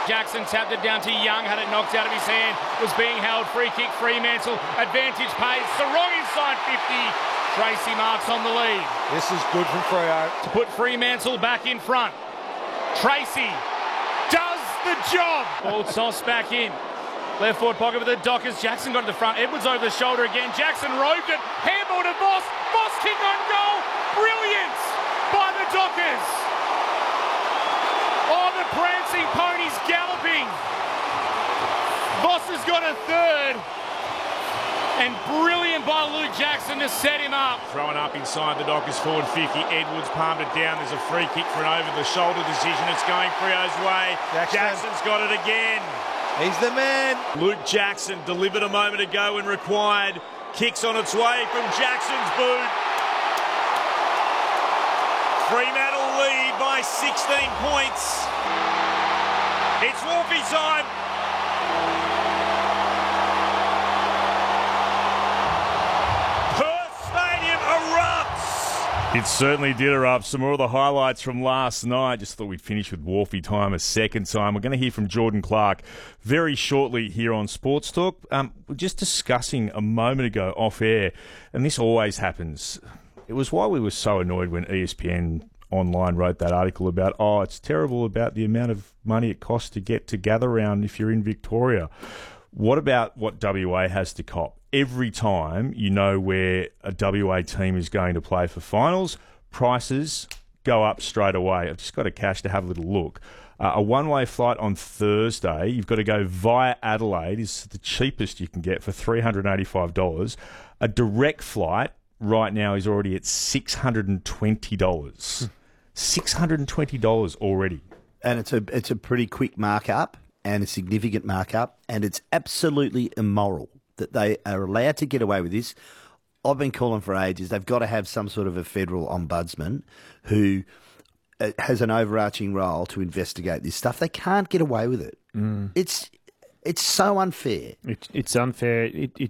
Jackson tapped it down to Young, had it knocked out of his hand, was being held, free kick, Fremantle, advantage paid, Sarong inside 50, Tracy Marks on the lead. This is good from Freo. To put Fremantle back in front. Tracy does the job. Ball tossed back in. Left forward pocket with the Dockers. Jackson got to the front. Edwards over the shoulder again. Jackson roved it. Handball to Voss. Voss kick on goal. Brilliant by the Dockers. Oh, the prancing ponies galloping. Voss has got a third. And brilliant by Luke Jackson to set him up. Throwing up inside the Dockers forward 50. Edwards palmed it down. There's a free kick for an over-the-shoulder decision. It's going Freo's way. Jackson's got it again. He's the man. Luke Jackson delivered a moment ago when required. Kicks on its way from Jackson's boot. Fremantle lead by 16 points. It's Wolfie time. Perth Stadium erupts. It certainly did erupt. Some more of the highlights from last night. Just thought we'd finish with Wolfie time a second time. We're going to hear from Jordan Clark very shortly here on Sports Talk. We're just discussing a moment ago off air, and this always happens. It was why we were so annoyed when ESPN Online wrote that article about, it's terrible about the amount of money it costs to get to gather round if you're in Victoria. What about what WA has to cop? Every time you know where a WA team is going to play for finals, prices go up straight away. I've just got a cash to have a little look. A one-way flight on Thursday, you've got to go via Adelaide, is the cheapest you can get for $385. A direct flight right now is already at $620. $620 already. And it's a pretty quick markup and a significant markup, and it's absolutely immoral that they are allowed to get away with this. I've been calling for ages. They've got to have some sort of a federal ombudsman who has an overarching role to investigate this stuff. They can't get away with it. It's so unfair. It's unfair.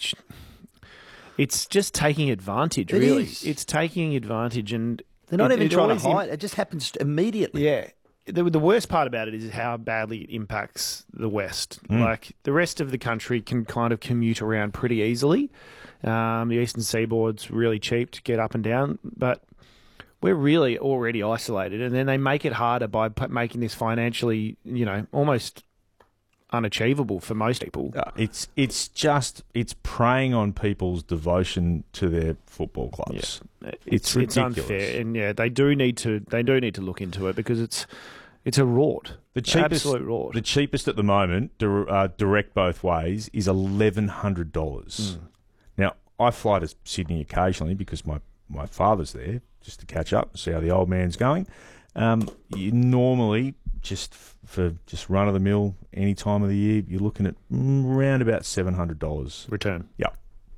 It's just taking advantage, really. It is. It's taking advantage, and they're not even trying to hide. It just happens immediately. Yeah. The worst part about it is how badly it impacts the West. Like, the rest of the country can kind of commute around pretty easily. The Eastern Seaboard's really cheap to get up and down, but we're really already isolated. And then they make it harder by making this financially, almost unachievable for most people. It's preying on people's devotion to their football clubs. Yeah. It's ridiculous. It's unfair, and they do need to look into it because it's a rort. Absolute rort. The cheapest at the moment, direct both ways, is $1,100. Now, I fly to Sydney occasionally because my father's there just to catch up and see how the old man's going. You normally, just for run of the mill, any time of the year, you're looking at around about $700 return. Yeah.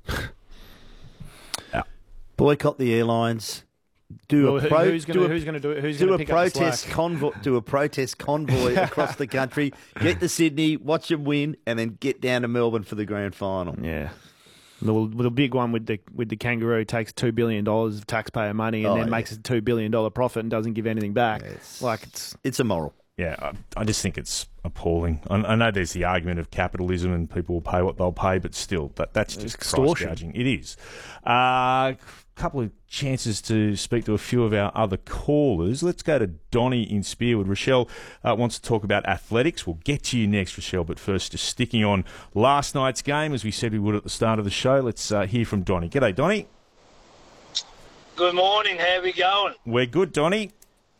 Boycott the airlines. Who's going to do it? Who's going to pick up the slack? Do a protest convoy across the country. Get to Sydney, watch them win, and then get down to Melbourne for the grand final. Yeah. The big one with the Kangaroo takes $2 billion of taxpayer money and then makes a $2 billion profit and doesn't give anything back. Yeah, it's immoral. Yeah, I just think it's appalling. I know there's the argument of capitalism and people will pay what they'll pay, but still, that's just price gouging. It is. Couple of chances to speak to a few of our other callers. Let's go to Donnie in Spearwood. Rochelle wants to talk about athletics. We'll get to you next, Rochelle, but first, just sticking on last night's game, as we said we would at the start of the show. Let's hear from Donnie. G'day, Donnie. Good morning. How are we going? We're good, Donnie.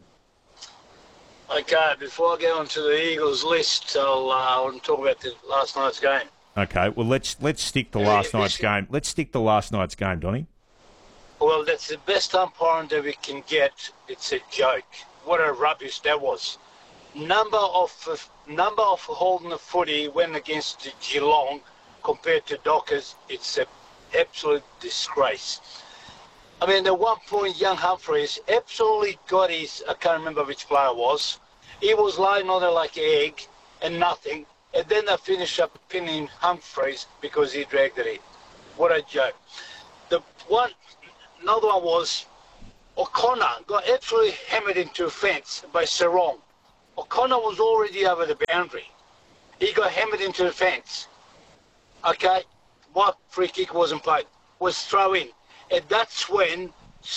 Okay, before I get on to the Eagles list, I want to talk about the last night's game. Okay, well, let's stick to last night's game. Let's stick to last night's game, Donnie. Well, that's the best umpiring that we can get. It's a joke. What a rubbish that was. Number of holding the footy went against the Geelong compared to Dockers. It's an absolute disgrace. I mean, at one point, young Humphreys absolutely got his, I can't remember which player it was. He was lying on there like an egg and nothing. And then they finished up pinning Humphreys because he dragged it in. What a joke. Another one was O'Connor got absolutely hammered into a fence by Sarong. O'Connor was already over the boundary. He got hammered into the fence. Okay, what free kick wasn't played? Was throw in, and that's when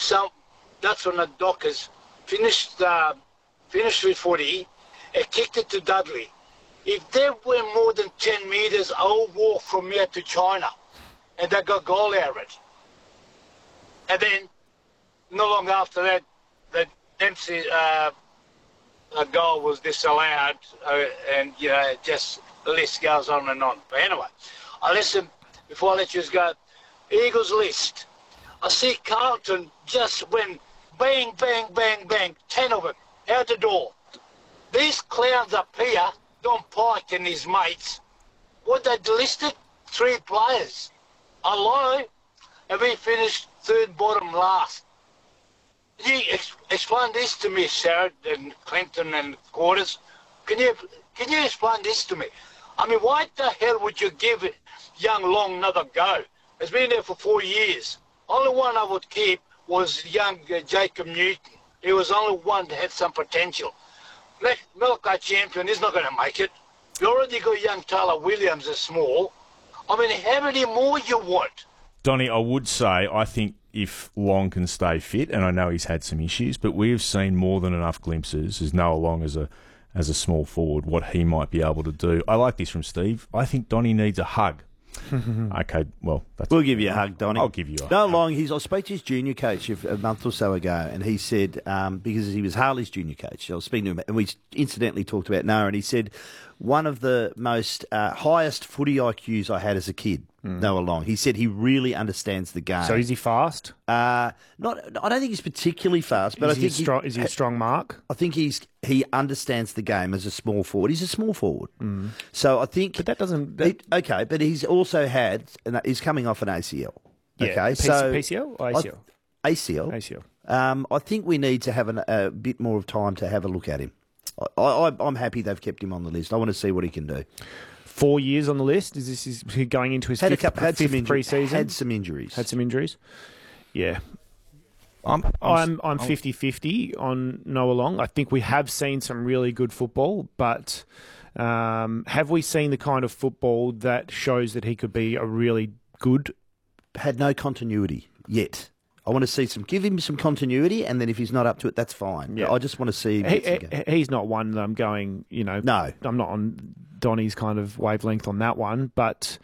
the Dockers finished with footy and kicked it to Dudley. If they were more than 10 metres, I'll walk from here to China, and they got goal out of it. And then, not long after that, the Dempsey goal was disallowed, and just the list goes on and on. But anyway, before I let you go, Eagles list. I see Carlton just went bang, bang, bang, bang, 10 of them out the door. These clowns up here, Don Pike and his mates, what they listed? 3 players. Hello? And we finished third bottom last. Can you explain this to me, Sharrett and Clinton and Quarters? Can you explain this to me? I mean, why the hell would you give young Long another go? It's been there for 4 years. Only one I would keep was young Jacob Newton. He was the only one that had some potential. Melka champion is not going to make it. You already got young Tyler Williams as small. I mean, how many more you want? Donnie, I would say I think if Long can stay fit, and I know he's had some issues, but we have seen more than enough glimpses as Noah Long as a small forward, what he might be able to do. I like this from Steve. I think Donnie needs a hug. Okay, well, we'll give you a hug, Donnie. I'll give you a hug. No, Long. I spoke to his junior coach a month or so ago, and he said because he was Harley's junior coach, I was speaking to him, and we incidentally talked about Noah, and he said one of the most highest footy IQs I had as a kid. Noah Long. He said he really understands the game. So is he fast? I don't think he's particularly fast, but I think is he a strong mark? I think he understands the game as a small forward. He's a small forward, so I think. But that doesn't. Okay, but he's also had. He's coming off an ACL. Yeah, okay, PCL or ACL? ACL. ACL. I think we need to have a bit more of time to have a look at him. I'm happy they've kept him on the list. I want to see what he can do. 4 years on the list. Is he going into his fifth pre-season? Had some injuries. Yeah. I'm 50-50 on Noah Long. I think we have seen some really good football, but have we seen the kind of football that shows that he could be a really good? Had no continuity yet. I want to see give him some continuity, and then if he's not up to it, that's fine. Yeah. I just want to see him. He's not one that I'm going, No. I'm not on Donnie's kind of wavelength on that one, but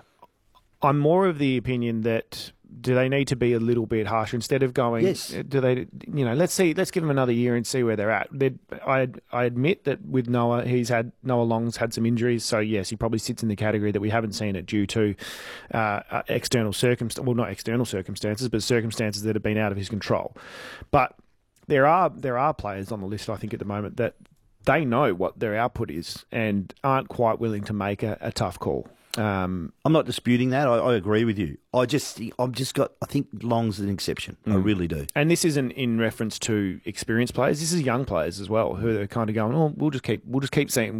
I'm more of the opinion that do they need to be a little bit harsher instead of going? Yes. Do they? Let's give them another year and see where they're at. I admit that with Noah, Noah Long's had some injuries, so yes, he probably sits in the category that we haven't seen it due to external circumstances. Well, not external circumstances, but circumstances that have been out of his control. But there are players on the list, I think, at the moment that they know what their output is and aren't quite willing to make a tough call. I'm not disputing that. I agree with you. I think Long's an exception. I really do. And this isn't in reference to experienced players. This is young players as well who are kind of going, oh, we'll just keep seeing.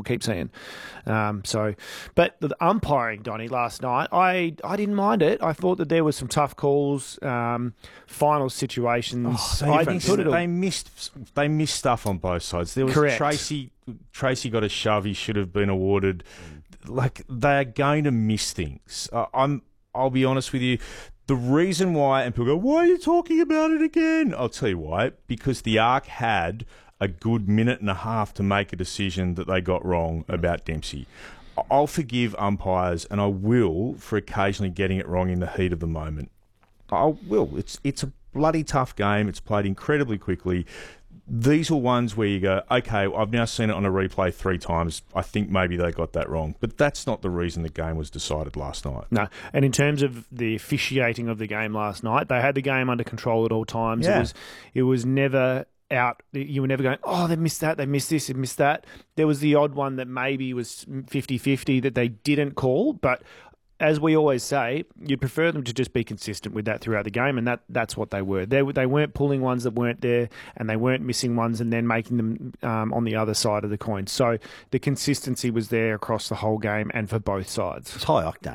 But the umpiring, Donnie, last night, I didn't mind it. I thought that there were some tough calls, final situations. They missed stuff on both sides. There was Correct. Tracy got a shove. He should have been awarded. Like, they're going to miss things. I'll be honest with you. The reason why, and people go, why are you talking about it again? I'll tell you why. Because the Arc had a good minute and a half to make a decision that they got wrong about Dempsey. I'll forgive umpires, and I will, for occasionally getting it wrong in the heat of the moment. I will. It's a bloody tough game. It's played incredibly quickly. These are ones where you go, okay, I've now seen it on a replay 3 times. I think maybe they got that wrong. But that's not the reason the game was decided last night. No. And in terms of the officiating of the game last night, they had the game under control at all times. Yeah. It was never out. You were never going, oh, they missed that, they missed this, they missed that. There was the odd one that maybe was 50-50 that they didn't call, but as we always say, you'd prefer them to just be consistent with that throughout the game, and that's what they were. They weren't pulling ones that weren't there, and they weren't missing ones and then making them on the other side of the coin. So the consistency was there across the whole game and for both sides. It's high octane.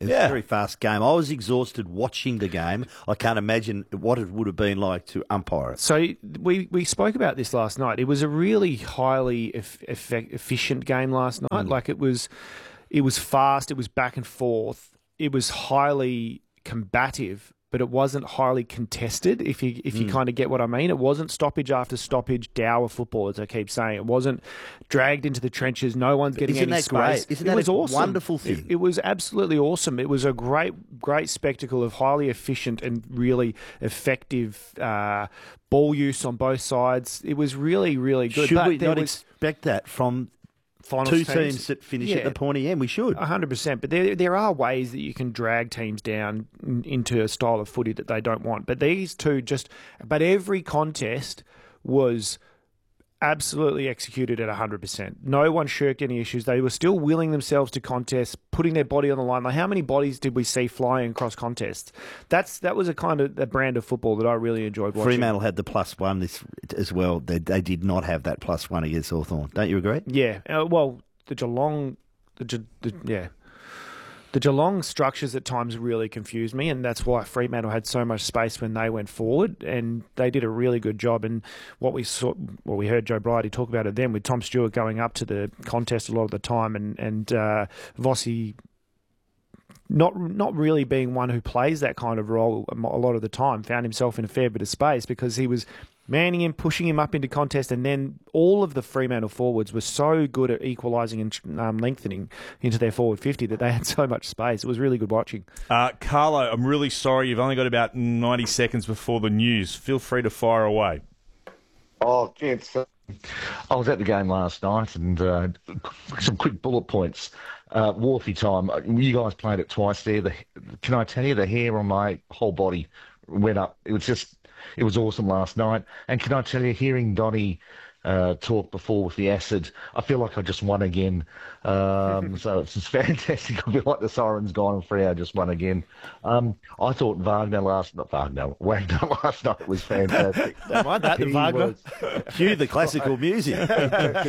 It was a very fast game. I was exhausted watching the game. I can't imagine what it would have been like to umpire it. So we spoke about this last night. It was a really highly efficient game last night. Like it was fast. It was back and forth. It was highly combative, but it wasn't highly contested, if you kind of get what I mean. It wasn't stoppage after stoppage, dour football, as I keep saying. It wasn't dragged into the trenches. No one's getting any space. Great? Isn't that a wonderful thing? It was absolutely awesome. It was a great spectacle of highly efficient and really effective ball use on both sides. It was really, really good. Should we not expect that from two teams that finish at the pointy end? We should. 100%. But there are ways that you can drag teams down into a style of footy that they don't want. But these two but every contest was absolutely executed at 100%. No one shirked any issues. They were still willing themselves to contest, putting their body on the line. Like, how many bodies did we see flying across contests? That was a kind of a brand of football that I really enjoyed watching. Fremantle had the +1 this as well. They did not have that +1 against Hawthorn. Don't you agree? Yeah. Well, the Geelong structures at times really confused me, and that's why Fremantle had so much space when they went forward, and they did a really good job. And we heard Joe Bridie talk about it then, with Tom Stewart going up to the contest a lot of the time, and Vossi not really being one who plays that kind of role a lot of the time, found himself in a fair bit of space because he was manning him, pushing him up into contest, and then all of the Fremantle forwards were so good at equalising and lengthening into their forward 50 that they had so much space. It was really good watching. Carlo, I'm really sorry. You've only got about 90 seconds before the news. Feel free to fire away. Oh, gents, I was at the game last night, and some quick bullet points. Wharfie time. You guys played it twice there. Can I tell you, the hair on my whole body went up. It was awesome last night. And can I tell you, hearing Donny talk before with the acid, I feel like I just won again. So it's just fantastic. I feel like the siren's gone and Freo just won again. I thought Wagner last night was fantastic. Don't mind that, the Wagner. Cue the classical music. I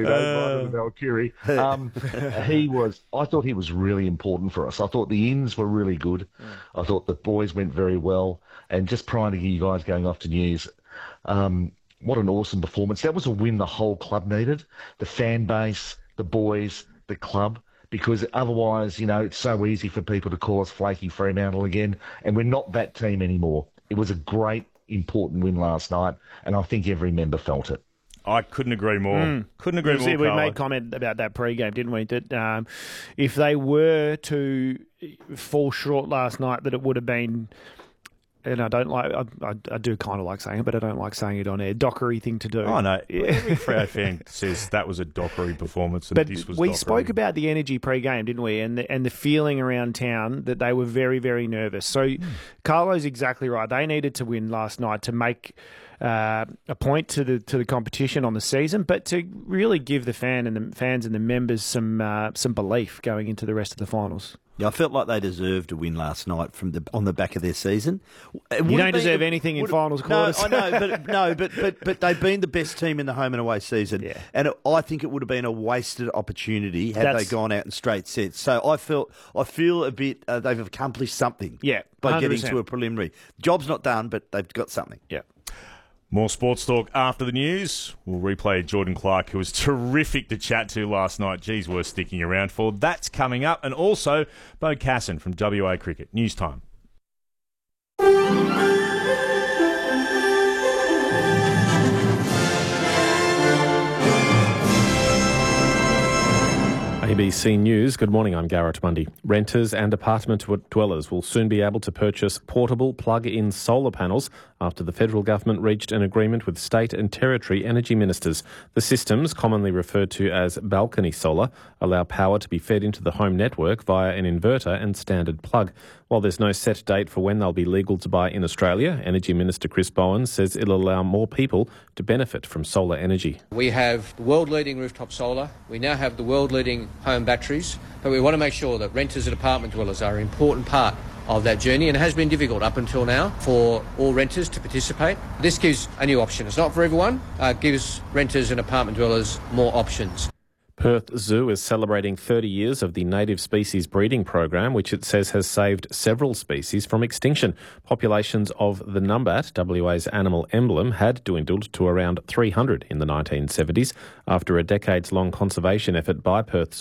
thought he was really important for us. I thought the ins were really good. I thought the boys went very well. And just prior to you guys going off to news, what an awesome performance. That was a win the whole club needed. The fan base, the boys, the club, because otherwise, it's so easy for people to call us flaky Fremantle again, and we're not that team anymore. It was a great, important win last night, and I think every member felt it. I couldn't agree more. Couldn't agree more, We made comment about that pre-game, didn't we? That if they were to fall short last night, that it would have been... And I do kind of like saying it, but I don't like saying it on air. Dockery thing to do. Oh, no. Every Freo fan says that was a Dockery performance and this was we Dockery. Spoke about the energy pre-game, didn't we? And the feeling around town that they were very, very nervous. So Carlo's exactly right. They needed to win last night to make a point to the competition on the season, but to really give the fans and the members some belief going into the rest of the finals. Yeah, I felt like they deserved a win last night on the back of their season. You don't deserve anything in finals quarters. No, I know, but they've been the best team in the home and away season, and I think it would have been a wasted opportunity had they gone out in straight sets. So I feel a bit they've accomplished something, by 100%. Getting to a preliminary. Job's not done, but they've got something. Yeah. More sports talk after the news. We'll replay Jordan Clark, who was terrific to chat to last night. Geez, worth sticking around for. That's coming up. And also, Bo Casson from WA Cricket. News time. ABC News. Good morning, I'm Garrett Mundy. Renters and apartment dwellers will soon be able to purchase portable plug-in solar panels after the federal government reached an agreement with state and territory energy ministers. The systems, commonly referred to as balcony solar, allow power to be fed into the home network via an inverter and standard plug. While there's no set date for when they'll be legal to buy in Australia, Energy Minister Chris Bowen says it'll allow more people to benefit from solar energy. We have world-leading rooftop solar. We now have the world-leading home batteries, but we want to make sure that renters and apartment dwellers are an important part of that journey, and it has been difficult up until now for all renters to participate. This gives a new option. It's not for everyone. It gives renters and apartment dwellers more options. Perth Zoo is celebrating 30 years of the native species breeding program, which it says has saved several species from extinction. Populations of the numbat, WA's animal emblem, had dwindled to around 300 in the 1970s after a decades-long conservation effort by Perth